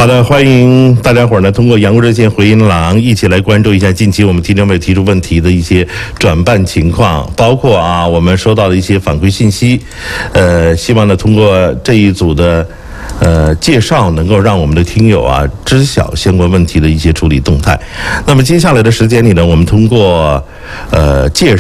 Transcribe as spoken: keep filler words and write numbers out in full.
好的，欢迎大家伙儿呢通过阳光热线回音廊一起来关注一下近期我们听众朋友提出问题的一些转办情况，包括啊我们收到的一些反馈信息，呃，希望呢通过这一组的呃介绍，能够让我们的听友啊知晓相关问题的一些处理动态。那么接下来的时间里呢，我们通过呃介绍。